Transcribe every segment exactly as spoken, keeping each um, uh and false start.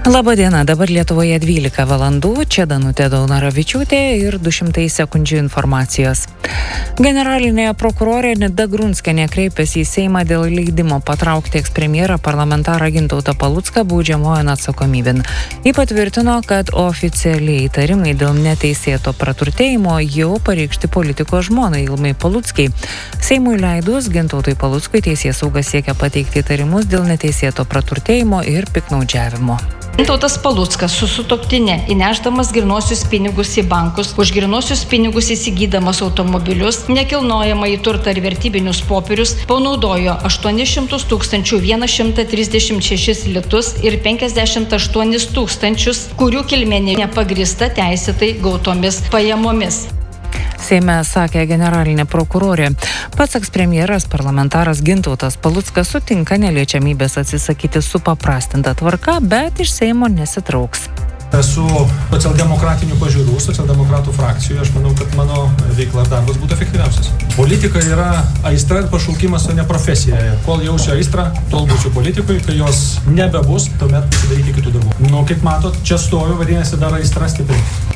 Labadiena, dabar Lietuvoje dvylika valandų, čia Danutė Daunoravičiūtė ir du šimtai sekundžių informacijos. Generalinė prokurorė Nida Grunskienė kreipėsi į Seimą dėl leidimo patraukti ekspremjerą parlamentarą Gintautą Palucką baudžiamojon atsakomybėn. Ji patvirtino, kad oficialiai įtarimai dėl neteisėto praturtėjimo jau pareikšti politiko žmonai Ilmai Paluckiai. Seimui leidus Gintautui Paluckui teisėsauga siekia pateikti įtarimus dėl neteisėto praturtėjimo ir piktnaudžiavimo. Gintautas Paluckas su sutuoktinė įnešdamas grynuosius pinigus į bankus, už grynuosius pinigus įsigydamas automobilius, nekilnojamąjį turtą ir vertybinius popierius, panaudojo aštuonis šimtus tūkstančių šimtą trisdešimt šešis litus ir penkiasdešimt aštuonis tūkstančius, kurių kilmė nepagrįsta teisėtai gautomis pajamomis. Seime sakė generalinė prokurorė. Pats ekspremjeras parlamentaras Gintautas Paluckas sutinka neliečiamybės atsisakyti supaprastinta tvarka, bet iš Seimo nesitrauks. Esu socialdemokratinių pažiūrų, socialdemokratų frakcijų. Aš manau, kad mano veikla ir darbas būtų efektyviausias. Politika yra aistra ir pašaukimas, o ne profesija. Kol jausiu aistrą, tol būsiu politikui, kai jos nebebus, tuomet pasidaryti kitų darbų. Nu, kaip matot, čia stoju, vadinasi, dar aistra stipri.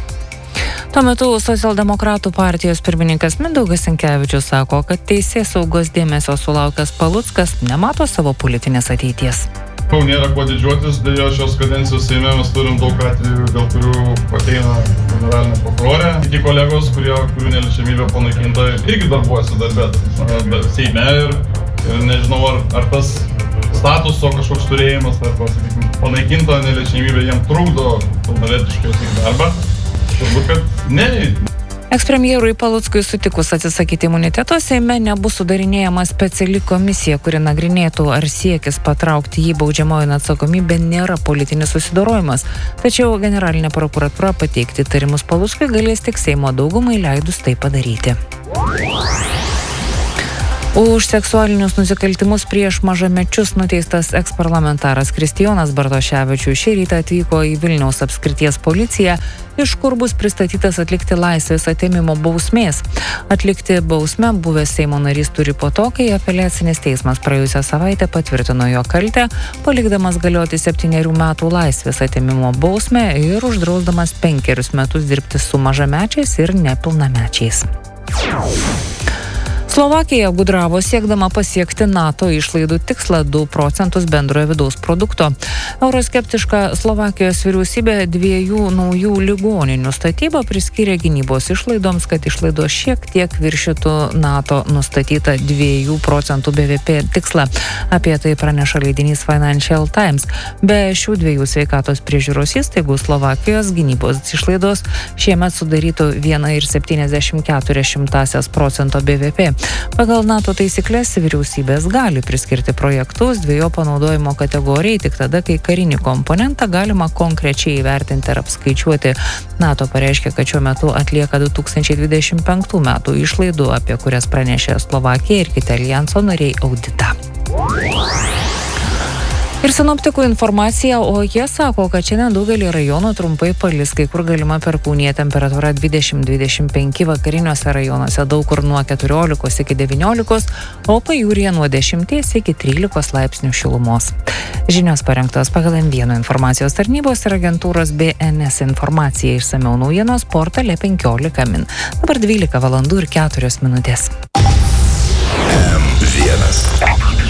Tuo metu socialdemokratų partijos pirmininkas Mindaugas Sinkevičius sako, kad teisėsaugos dėmesio sulaukęs Paluckas nemato savo politinės ateities. Nėra kuo didžiuotis, dėl šios kadencijos Seime mes turim daug atvejų, dėl kurių ateina generalinė prokurorė. Kiti kolegos, kurie, kurių neliečiamybė panaikinta, irgi darbuojasi darbe Seime ir, ir nežinau, ar, ar tas statuso kažkoks turėjimas, ar pasakykime, panaikinta neliečiamybė jiem trukdo pilnavertiškai atlikti darbą. Turbūt, kad ne. Ekspremjerui Paluckui sutikus atsisakyti imuniteto, Seime nebus sudarinėjama speciali komisija, kuri nagrinėtų, ar siekis patraukti jį baudžiamojon atsakomybę nėra politinis susidorojimas. Tačiau generalinė prokuratūra pateikti įtarimus Paluckui galės tik Seimo daugumai leidus tai padaryti. Už seksualinius nusikaltimus prieš mažamečius nuteistas eksparlamentaras Kristijonas Bartoševičius šį rytą atvyko į Vilniaus apskrities policiją, iš kur bus pristatytas atlikti laisvės atėmimo bausmės. Atlikti bausmę buvęs Seimo narys turi po to, kai apeliacinis teismas praėjusią savaitę patvirtino jo kaltę, palikdamas galioti septynerių metų laisvės atėmimo bausmę ir uždrausdamas penkerius metus dirbti su mažamečiais ir nepilnamečiais. Slovakija gudravo siekdama pasiekti NATO išlaidų tikslą du procentus bendrojo vidaus produkto. Euroskeptiška Slovakijos vyriausybė dviejų naujų ligoninių statybą priskyrė gynybos išlaidoms, kad išlaidos šiek tiek viršytų NATO nustatytą dviejų procentų B V P tikslą. Apie tai praneša leidinys Financial Times. Be šių dviejų sveikatos priežiūros įstaigų Slovakijos gynybos išlaidos šiemet sudarytų vieną ir septyniasdešimt keturias šimtąsias procento B V P. Pagal NATO taisyklės vyriausybės gali priskirti projektus dviejų panaudojimo kategorijai tik tada, kai karinį komponentą galima konkrečiai įvertinti ir apskaičiuoti. NATO pareiškia, kad šiuo metu atlieka du tūkstančiai dvidešimt penktų metų išlaidų, apie kurias pranešė Slovakija ir kiti alijanso nariai auditą. Ir sinoptikų informacija, o jie sako, kad šiandien daugelį rajonų trumpai palis, kai kur galima perkūnija, temperatūra dvidešimt dvidešimt penki, vakariniuose rajonuose daug kur nuo keturiolikos iki devyniolikos, o pajūryje nuo dešimties iki trylikos laipsnių šilumos. Žinios parengtos pagal M vienas informacijos tarnybos ir agentūros B N S informacija, išsamiau naujienos portale penkiolika min. Dabar dvylika valandų ir keturios minutės. M vienas.